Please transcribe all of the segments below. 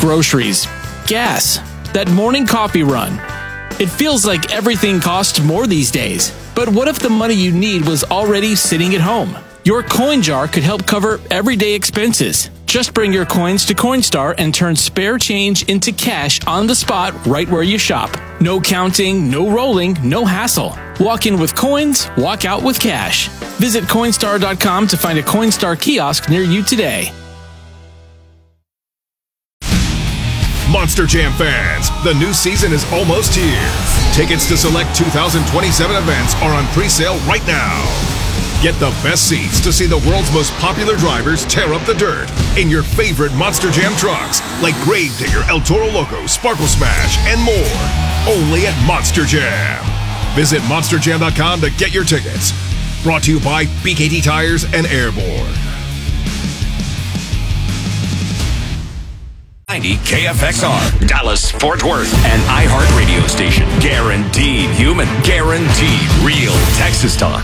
groceries, gas, that morning coffee run. It feels like everything costs more these days. But what if the money you need was already sitting at home? Your coin jar could help cover everyday expenses. Just bring your coins to Coinstar and turn spare change into cash on the spot right where you shop. No counting, no rolling, no hassle. Walk in with coins, walk out with cash. Visit Coinstar.com to find a Coinstar kiosk near you today. Monster Jam fans, the new season is almost here. Tickets to select 2027 events are on pre-sale right now. Get the best seats to see the world's most popular drivers tear up the dirt in your favorite Monster Jam trucks, like Gravedigger, El Toro Loco, Sparkle Smash, and more. Only at Monster Jam. Visit monsterjam.com to get your tickets. Brought to you by BKT Tires and Airborne. 90 KFXR, Dallas, Fort Worth, an iHeart radio station. Guaranteed human, guaranteed real Texas talk.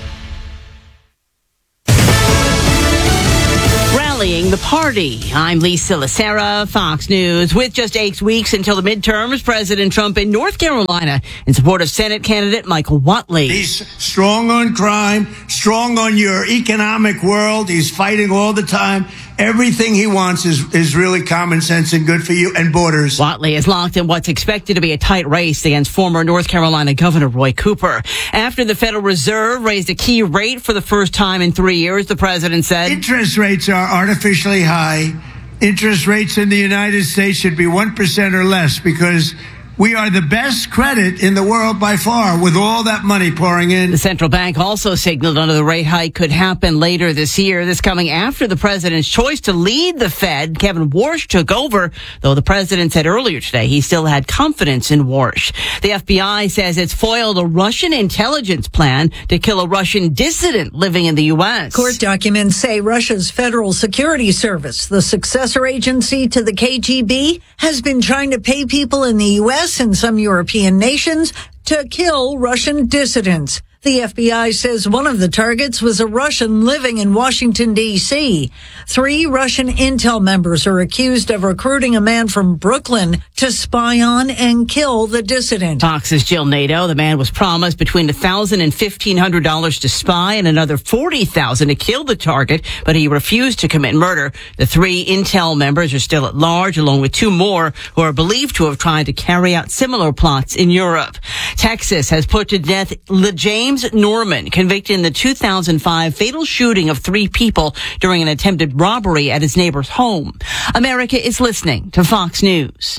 Rallying the party. I'm Lisa Lacera, Fox News. With just 8 weeks until the midterms, President Trump in North Carolina in support of Senate candidate Michael Whatley. He's strong on crime, strong on your economic world. He's fighting all the time. Everything he wants is really common sense and good for you and borders. Whatley is locked in what's expected to be a tight race against former North Carolina Governor Roy Cooper. After the Federal Reserve raised a key rate for the first time in 3 years, the president said, interest rates are artificially high. Interest rates in the United States should be 1% or less because we are the best credit in the world by far with all that money pouring in. The central bank also signaled another rate hike could happen later this year. This coming after the president's choice to lead the Fed. Kevin Warsh took over, though the president said earlier today he still had confidence in Warsh. The FBI says it's foiled a Russian intelligence plan to kill a Russian dissident living in the U.S. Court documents say Russia's Federal Security Service, the successor agency to the KGB, has been trying to pay people in the U.S. and some European nations to kill Russian dissidents. The FBI says one of the targets was a Russian living in Washington, D.C. 3 Russian intel members are accused of recruiting a man from Brooklyn to spy on and kill the dissident. Fox's Jill Nato. The man was promised between $1,000 and $1,500 to spy and another $40,000 to kill the target, but he refused to commit murder. The 3 intel members are still at large, along with 2 more who are believed to have tried to carry out similar plots in Europe. Texas has put to death James Norman, convicted in the 2005 fatal shooting of 3 people during an attempted robbery at his neighbor's home. America is listening to Fox News.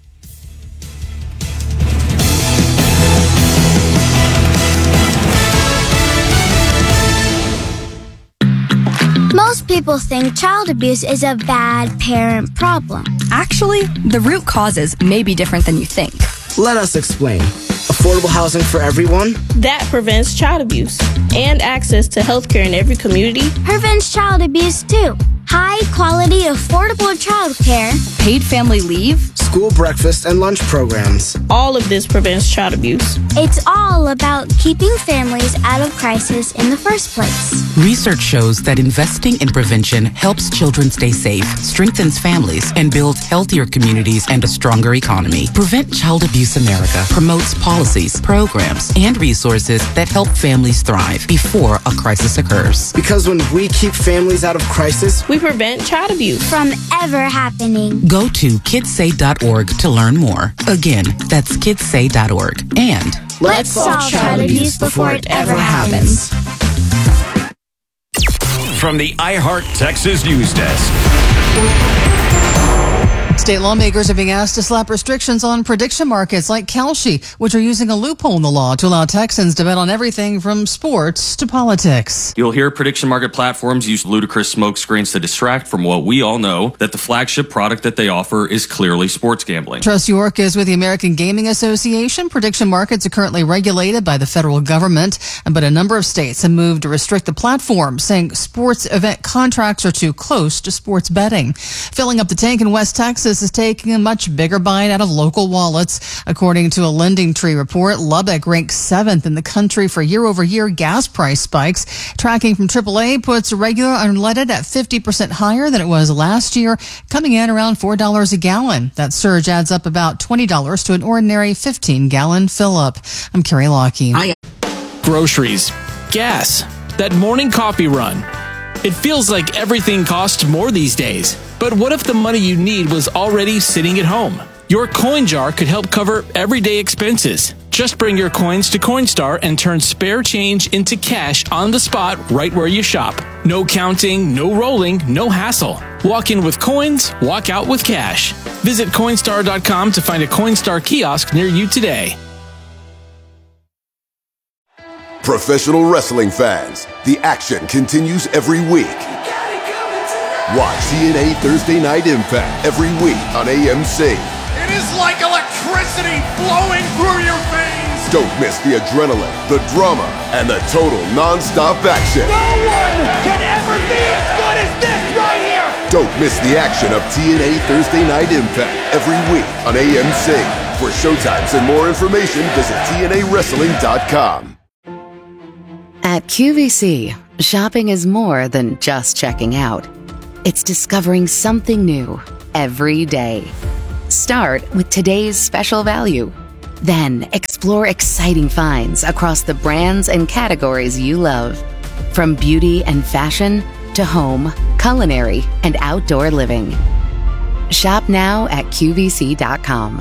Most people think child abuse is a bad parent problem. Actually, the root causes may be different than you think. Let us explain. Affordable housing for everyone? That prevents child abuse. And access to health care in every community. Prevents child abuse too. High quality, affordable child care. Paid family leave. School breakfast and lunch programs. All of this prevents child abuse. It's all about keeping families out of crisis in the first place. Research shows that investing in prevention helps children stay safe, strengthens families, and builds healthier communities and a stronger economy. Prevent Child Abuse America promotes policies, programs, and resources that help families thrive before a crisis occurs. Because when we keep families out of crisis, we prevent child abuse from ever happening. Go to kidssay.org to learn more. Again, that's kidssay.org. And let's solve child abuse before it ever happens. From the iHeart Texas News Desk. State lawmakers are being asked to slap restrictions on prediction markets like Kalshi, which are using a loophole in the law to allow Texans to bet on everything from sports to politics. You'll hear prediction market platforms use ludicrous smoke screens to distract from what we all know, that the flagship product that they offer is clearly sports gambling. Trust York is with the American Gaming Association. Prediction markets are currently regulated by the federal government, but a number of states have moved to restrict the platform, saying sports event contracts are too close to sports betting. Filling up the tank in West Texas, This is taking a much bigger bite out of local wallets. According to a Lending Tree report, Lubbock ranks 7th in the country for year-over-year gas price spikes. Tracking from AAA puts regular unleaded at 50% higher than it was last year, coming in around $4 a gallon. That surge adds up about $20 to an ordinary 15-gallon fill-up. I'm Carrie Lockie. Groceries, gas, that morning coffee run. It feels like everything costs more these days. But what if the money you need was already sitting at home? Your coin jar could help cover everyday expenses. Just bring your coins to Coinstar and turn spare change into cash on the spot right where you shop. No counting, no rolling, no hassle. Walk in with coins, walk out with cash. Visit Coinstar.com to find a Coinstar kiosk near you today. Professional wrestling fans, the action continues every week. Watch TNA Thursday Night Impact every week on AMC. It is like electricity flowing through your veins. Don't miss the adrenaline, the drama, and the total non-stop action. No one can ever be as good as this right here. Don't miss the action of TNA Thursday Night Impact every week on AMC. For showtimes and more information, visit TNAWrestling.com. At QVC, shopping is more than just checking out. It's discovering something new every day. Start with today's special value. Then explore exciting finds across the brands and categories you love. From beauty and fashion to home, culinary, and outdoor living. Shop now at QVC.com.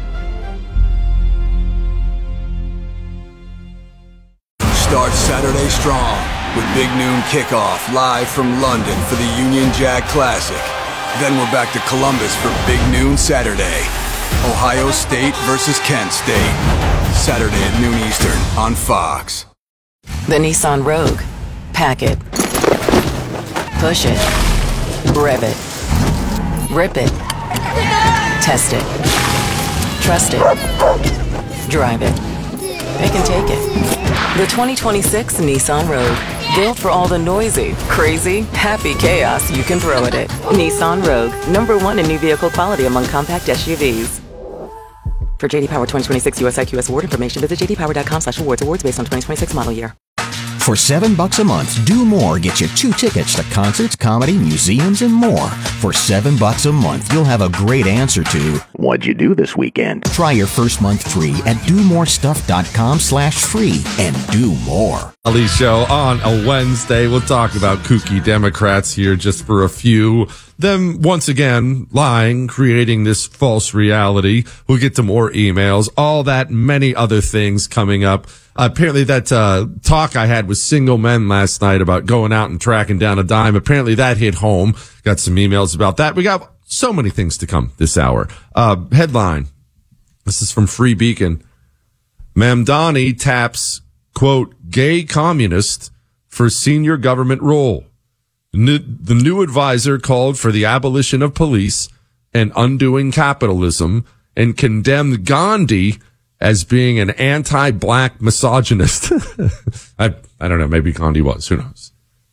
Start Saturday strong with Big Noon Kickoff live from London for the Union Jack Classic. Then we're back to Columbus for Big Noon Saturday. Ohio State versus Kent State. Saturday at noon Eastern on Fox. The Nissan Rogue. Pack it. Push it. Rev it. Rip it. Test it. Trust it. Drive it. They can take it. The 2026 Nissan Rogue. Built for all the noisy, crazy, happy chaos you can throw at it. Nissan Rogue. #1 in new vehicle quality among compact SUVs. For JD Power 2026 US IQS award information, visit jdpower.com/awards. Awards based on 2026 model year. For $7 a month, Do More gets you 2 tickets to concerts, comedy, museums, and more. For $7 a month, you'll have a great answer to, what'd you do this weekend? Try your first month free at domorestuff.com/free and do more. Ali Show on a Wednesday. We'll talk about kooky Democrats here just for a few. Them once again lying, creating this false reality. We'll get to more emails, all that, many other things coming up. Apparently that talk I had with single men last night about going out and tracking down a dime, apparently that hit home. Got some emails about that. We got so many things to come this hour. Headline. This is from Free Beacon. Mamdani taps, quote, gay communist for senior government role. The new advisor called for the abolition of police and undoing capitalism and condemned Gandhi as being an anti-black misogynist. I don't know. Maybe Gandhi was. Who knows?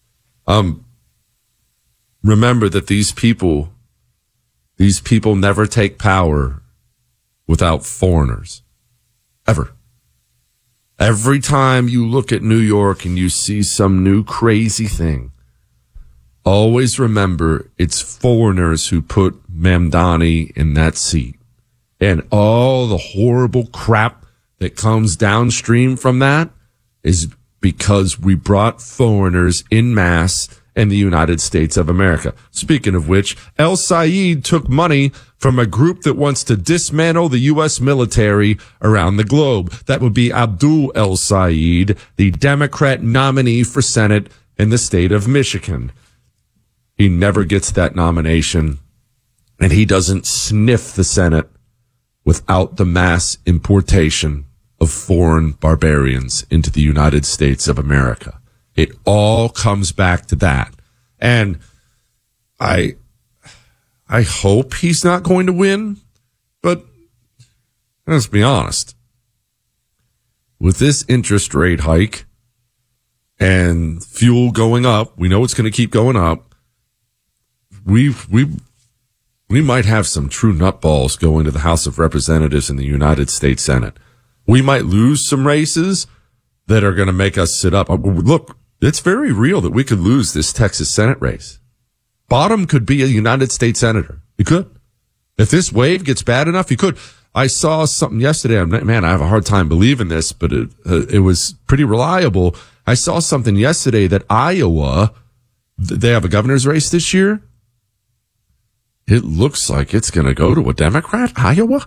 Remember that these people never take power without foreigners. Ever. Every time you look at New York and you see some new crazy thing, always remember it's foreigners who put Mamdani in that seat. And all the horrible crap that comes downstream from that is because we brought foreigners en masse in the United States of America. Speaking of which, El Sayed took money from a group that wants to dismantle the U.S. military around the globe. That would be Abdul El Sayed, the Democrat nominee for Senate in the state of Michigan. He never gets that nomination, and he doesn't sniff the Senate without the mass importation of foreign barbarians into the United States of America. It all comes back to that. And I hope he's not going to win, but let's be honest. With this interest rate hike and fuel going up, we know it's going to keep going up. We've we might have some true nutballs going to the House of Representatives in the United States Senate. We might lose some races that are going to make us sit up. Look, it's very real that we could lose this Texas Senate race. Bottom could be a United States senator. You could. If this wave gets bad enough, you could. I saw something yesterday. Man, I have a hard time believing this, but it was pretty reliable. I saw something yesterday that Iowa, they have a governor's race this year. It looks like it's going to go to a Democrat, Iowa.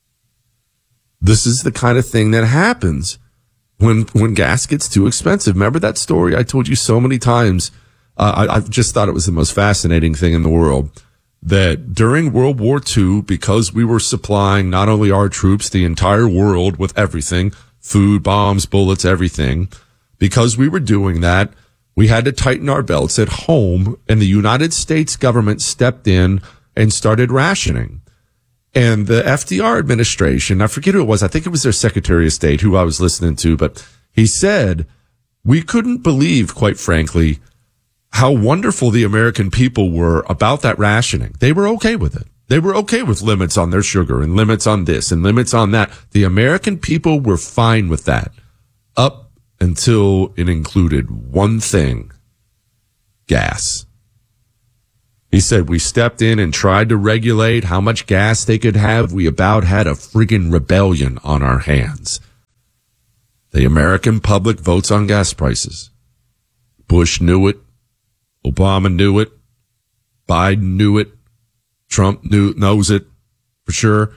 This is the kind of thing that happens when gas gets too expensive. Remember that story I told you so many times? I just thought it was the most fascinating thing in the world, that during World War II, because we were supplying not only our troops, the entire world with everything, food, bombs, bullets, everything, because we were doing that, we had to tighten our belts at home, and the United States government stepped in and started rationing. And the FDR administration, I forget who it was, I think it was their Secretary of State who I was listening to, but he said, we couldn't believe, quite frankly, how wonderful the American people were about that rationing. They were okay with it. They were okay with limits on their sugar and limits on this and limits on that. The American people were fine with that up until it included one thing: gas. He said, we stepped in and tried to regulate how much gas they could have. We about had a friggin' rebellion on our hands. The American public votes on gas prices. Bush knew it. Obama knew it. Biden knew it. Trump knows it for sure.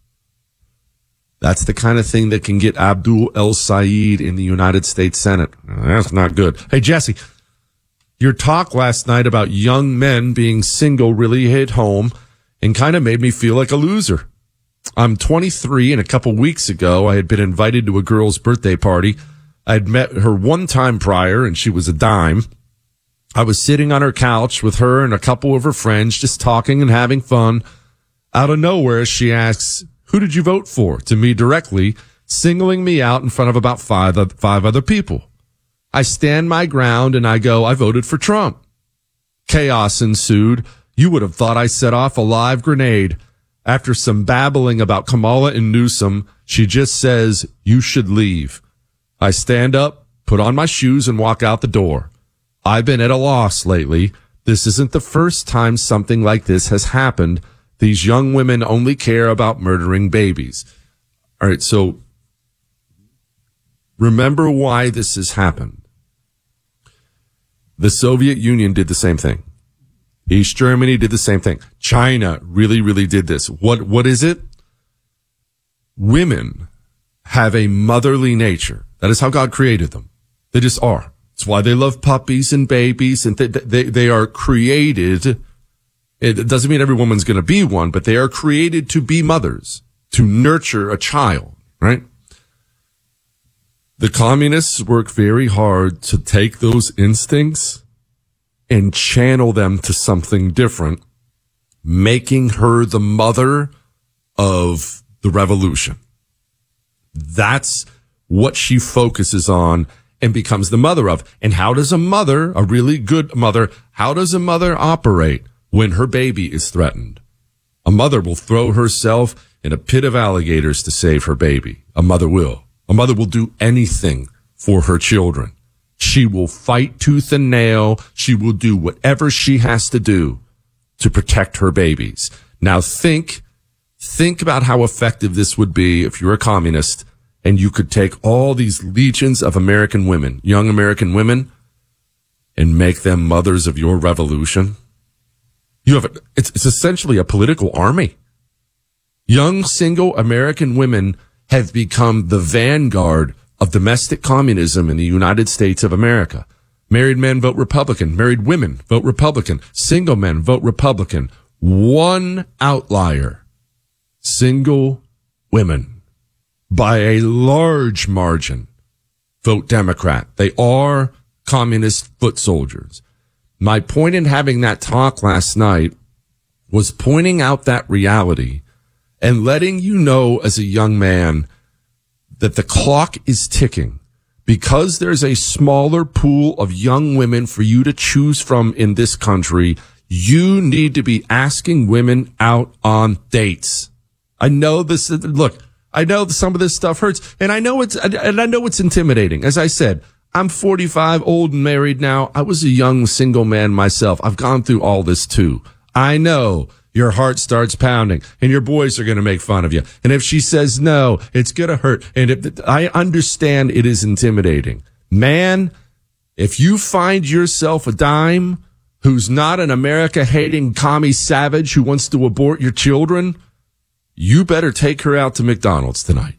That's the kind of thing that can get Abdul El-Sayed in the United States Senate. That's not good. Hey, Jesse, your talk last night about young men being single really hit home and kind of made me feel like a loser. I'm 23, and a couple weeks ago, I had been invited to a girl's birthday party. I'd met her one time prior, and she was a dime. I was sitting on her couch with her and a couple of her friends, just talking and having fun. Out of nowhere, she asks, who did you vote for? To me directly, singling me out in front of about five other people. I stand my ground and I go, I voted for Trump. Chaos ensued. You would have thought I set off a live grenade. After some babbling about Kamala and Newsom, she just says, you should leave. I stand up, put on my shoes, and walk out the door. I've been at a loss lately. This isn't the first time something like this has happened. These young women only care about murdering babies. All right, so remember why this has happened. The Soviet Union did the same thing. East Germany did the same thing. China really, really did this. What is it? Women have a motherly nature. That is how God created them. They just are. It's why they love puppies and babies, and they are created. It doesn't mean every woman's going to be one, but they are created to be mothers, to nurture a child, right? The communists work very hard to take those instincts and channel them to something different, making her the mother of the revolution. That's what she focuses on and becomes the mother of. And how does a mother, a really good mother, how does a mother operate when her baby is threatened? A mother will throw herself in a pit of alligators to save her baby. A mother will. A mother will do anything for her children. She will fight tooth and nail. She will do whatever she has to do to protect her babies. Now think about how effective this would be if you're a communist and you could take all these legions of American women, young American women, and make them mothers of your revolution. It's essentially a political army. Young single American women have become the vanguard of domestic communism in the United States of America. Married men vote Republican. Married women vote Republican. Single men vote Republican. One outlier. Single women, by a large margin, vote Democrat. They are communist foot soldiers. My point in having that talk last night was pointing out that reality and letting you know as a young man that the clock is ticking. Because there's a smaller pool of young women for you to choose from in this country, You need to be asking women out on dates. I know this. Look, I know some of this stuff hurts, and I know it's intimidating. As I said, I'm 45, old and married now. I was a young single man myself. I've gone through all this too. I know your heart starts pounding and your boys are going to make fun of you. And if she says no, it's going to hurt. And I understand it is intimidating. Man, if you find yourself a dime who's not an America-hating commie savage who wants to abort your children, you better take her out to McDonald's tonight.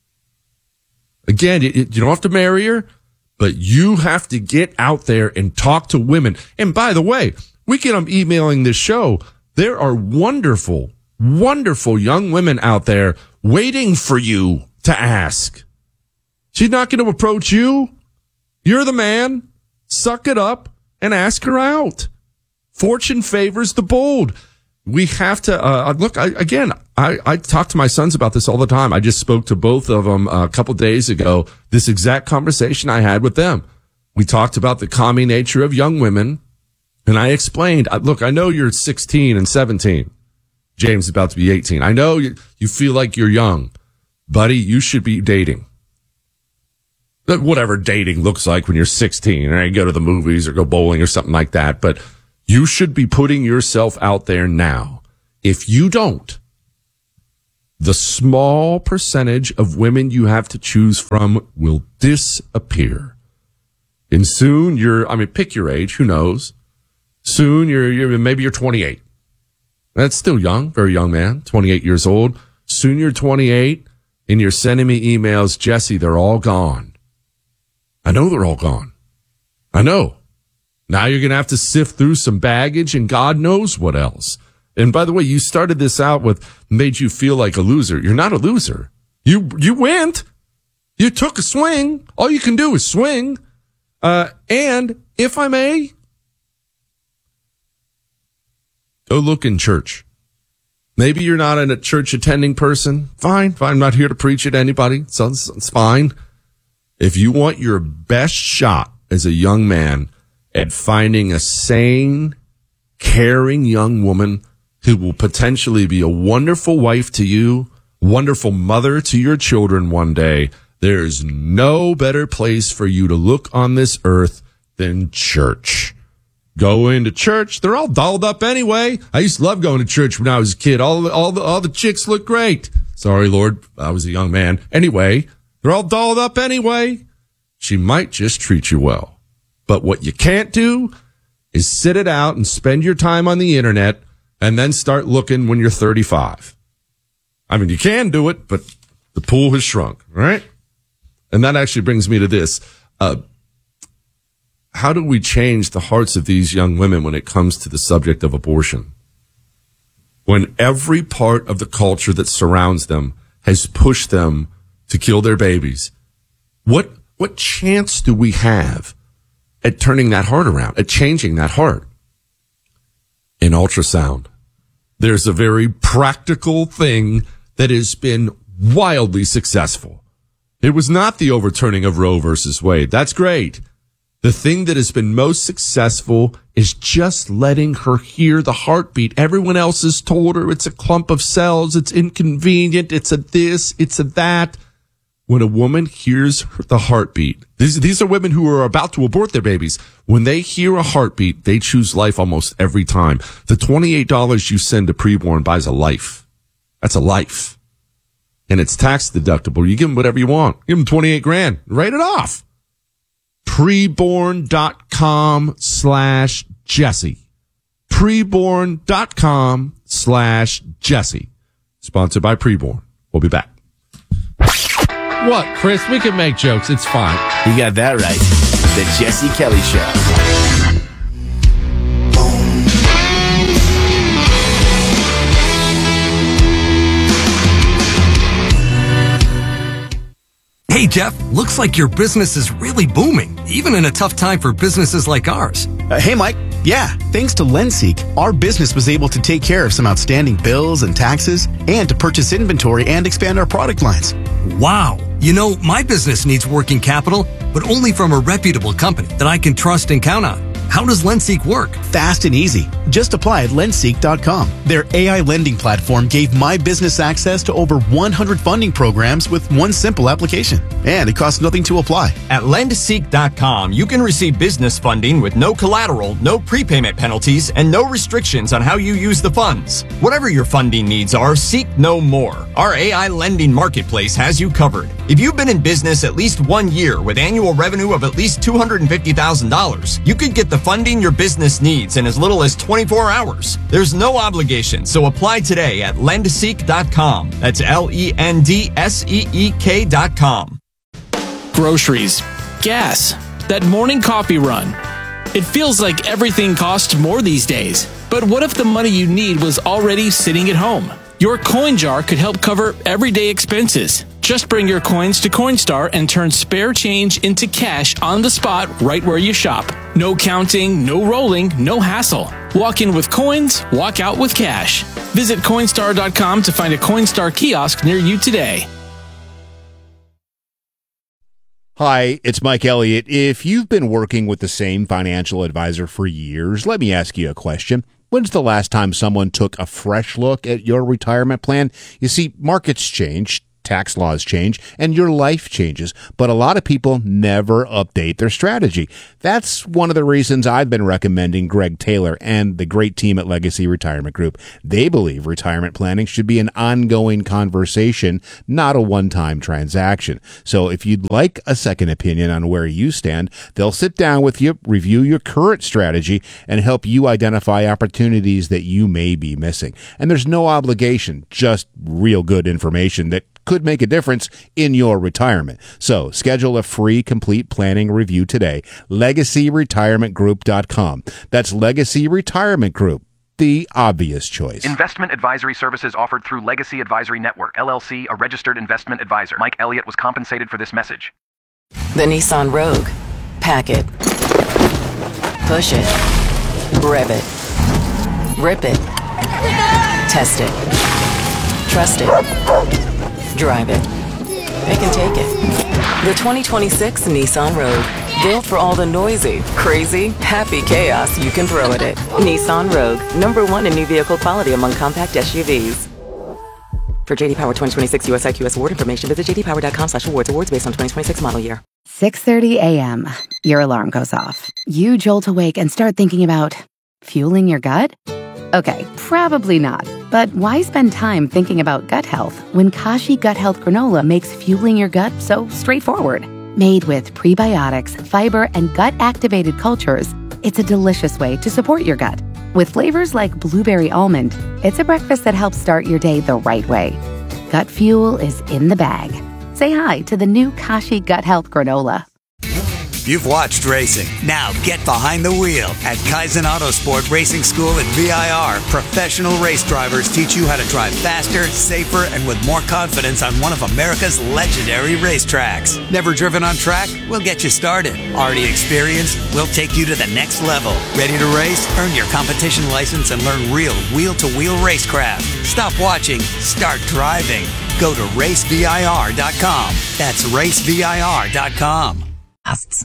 Again, you don't have to marry her, but you have to get out there and talk to women. And by the way, we get them emailing this show. There are wonderful, wonderful young women out there waiting for you to ask. She's not going to approach you. You're the man. Suck it up and ask her out. Fortune favors the bold. We have to, look, I talk to my sons about this all the time. I just spoke to both of them a couple days ago. This exact conversation I had with them. We talked about the commie nature of young women. And I explained, look, I know you're 16 and 17. James is about to be 18. I know you feel like you're young. Buddy, you should be dating. Whatever dating looks like when you're 16, and you go to the movies or go bowling or something like that. But you should be putting yourself out there now. If you don't, the small percentage of women you have to choose from will disappear. And soon pick your age, who knows? Soon maybe you're 28. That's still young, very young man, 28 years old. Soon you're 28 and you're sending me emails, Jesse, they're all gone. I know they're all gone. I know. Now you're going to have to sift through some baggage and God knows what else. And by the way, you started this out with made you feel like a loser. You're not a loser. You went. You took a swing. All you can do is swing. And if I may, go look in church. Maybe you're not a church attending person. Fine. I'm not here to preach at anybody. So it's fine. If you want your best shot as a young man at finding a sane, caring young woman who will potentially be a wonderful wife to you, wonderful mother to your children one day, there is no better place for you to look on this earth than church. Go into church. They're all dolled up anyway. I used to love going to church when I was a kid. All the chicks look great. Sorry, Lord. I was a young man. Anyway, they're all dolled up anyway. She might just treat you well. But what you can't do is sit it out and spend your time on the internet and then start looking when you're 35. I mean, you can do it, but the pool has shrunk, right? And that actually brings me to this. How do we change the hearts of these young women when it comes to the subject of abortion? When every part of the culture that surrounds them has pushed them to kill their babies, what chance do we have at turning that heart around, at changing that heart? In ultrasound, there's a very practical thing that has been wildly successful. It was not the overturning of Roe versus Wade. That's great. The thing that has been most successful is just letting her hear the heartbeat. Everyone else has told her it's a clump of cells, it's inconvenient, it's a this, it's a that. When a woman hears the heartbeat, these are women who are about to abort their babies. When they hear a heartbeat, they choose life almost every time. The $28 you send to preborn buys a life. That's a life. And it's tax deductible. You give them whatever you want. Give them 28 grand. Write it off. Preborn.com/Jesse. Preborn.com/Jesse. Sponsored by Preborn. We'll be back. What, Chris? We can make jokes. It's fine. You got that right. The Jesse Kelly Show. Hey, Jeff, looks like your business is really booming, even in a tough time for businesses like ours. Hey, Mike. Yeah, thanks to Lenseek, our business was able to take care of some outstanding bills and taxes and to purchase inventory and expand our product lines. Wow. You know, my business needs working capital, but only from a reputable company that I can trust and count on. How does LendSeek work? Fast and easy. Just apply at lendseek.com. Their AI lending platform gave my business access to over 100 funding programs with one simple application. And it costs nothing to apply. At lendseek.com, you can receive business funding with no collateral, no prepayment penalties, and no restrictions on how you use the funds. Whatever your funding needs are, seek no more. Our AI lending marketplace has you covered. If you've been in business at least 1 year with annual revenue of at least $250,000, you could get the funding your business needs in as little as 24 hours. There's no obligation, so apply today at lendseek.com. That's LENDSEEK.com. Groceries, gas, that morning coffee run. It feels like everything costs more these days. But what if the money you need was already sitting at home? Your coin jar could help cover everyday expenses. Just bring your coins to Coinstar and turn spare change into cash on the spot right where you shop. No counting, no rolling, no hassle. Walk in with coins, walk out with cash. Visit Coinstar.com to find a Coinstar kiosk near you today. Hi, it's Mike Elliott. If you've been working with the same financial advisor for years, let me ask you a question. When's the last time someone took a fresh look at your retirement plan? You see, markets change, tax laws change, and your life changes, but a lot of people never update their strategy. That's one of the reasons I've been recommending Greg Taylor and the great team at Legacy Retirement Group. They believe retirement planning should be an ongoing conversation, not a one-time transaction. So if you'd like a second opinion on where you stand, they'll sit down with you, review your current strategy, and help you identify opportunities that you may be missing. And there's no obligation, just real good information that could make a difference in your retirement. So schedule a free complete planning review today. LegacyRetirementGroup.com. That's Legacy Retirement Group, the obvious choice. Investment advisory services offered through Legacy Advisory Network, LLC, a registered investment advisor. Mike Elliott was compensated for this message. The Nissan Rogue. Pack it. Push it. Rev it. Rip it. Test it. Trust it. Drive it. It can take it. The 2026 Nissan Rogue. Built for all the noisy, crazy, happy chaos you can throw at it. Nissan Rogue. #1 in new vehicle quality among compact SUVs. For JD Power 2026 US IQS award information, visit jdpower.com/awards. Awards based on 2026 model year. 6:30 a.m. Your alarm goes off. You jolt awake and start thinking about fueling your gut? Okay, probably not. But why spend time thinking about gut health when Kashi Gut Health Granola makes fueling your gut so straightforward? Made with prebiotics, fiber, and gut-activated cultures, it's a delicious way to support your gut. With flavors like blueberry almond, it's a breakfast that helps start your day the right way. Gut fuel is in the bag. Say hi to the new Kashi Gut Health Granola. You've watched racing. Now get behind the wheel. At Kaizen Autosport Racing School at VIR, professional race drivers teach you how to drive faster, safer, and with more confidence on one of America's legendary racetracks. Never driven on track? We'll get you started. Already experienced? We'll take you to the next level. Ready to race? Earn your competition license and learn real wheel-to-wheel racecraft. Stop watching. Start driving. Go to racevir.com. That's racevir.com.